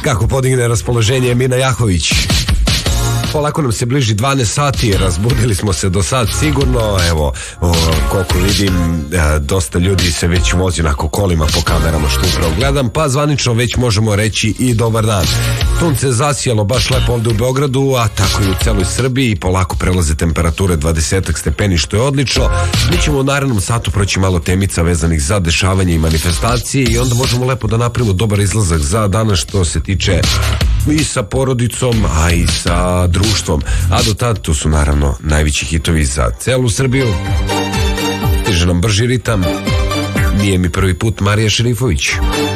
Kako podigne raspoloženje Mina Jahović. Polako nam se bliži 12 sati, razbudili smo se do sad sigurno, evo, koliko vidim, dosta ljudi se već vozi onako kolima po kamerama što upravo gledam, pa zvanično već možemo reći i dobar dan. Sunce zasijalo baš lepo ovde u Beogradu, a tako i u celoj Srbiji, polako prelaze temperature 20 stepeni, što je odlično. Mi ćemo u narednom satu proći malo temica vezanih za dešavanje i manifestacije i onda možemo lepo da napravimo dobar izlazak za danas što se tiče i sa porodicom, a i sa društvom. A do tada tu su naravno najveći hitovi za celu Srbiju. Stiže nam brži ritam. Nije mi prvi put, Marija Šerifović.